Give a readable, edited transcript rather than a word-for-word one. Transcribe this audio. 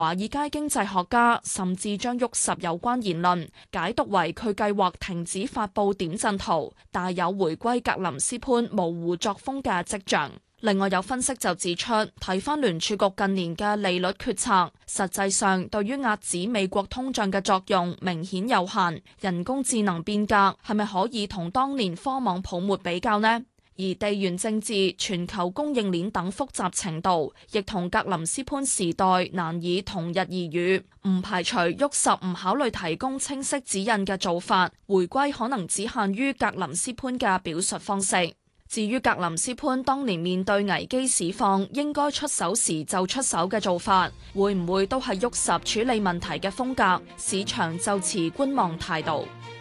華爾街經濟學家甚至將沃什有關言論解讀為佢計劃停止發佈點陣圖，帶有回歸格林斯潘模糊作風嘅跡象。另外有分析就指出，睇返聯儲局近年嘅利率決策，實際上對於壓止美國通脹嘅作用明顯有限。人工智能變革係咪可以同當年科網泡沫比較呢？而地緣政治、全球供應鏈等複雜程度，亦同格林斯潘時代難以同日而語。唔排除沃什唔考慮提供清晰指引嘅做法，回歸可能只限於格林斯潘嘅表述方式。至於格林斯潘當年面對危機市況應該出手時就出手嘅做法，會唔會都係沃什處理問題嘅風格？市場就持觀望態度。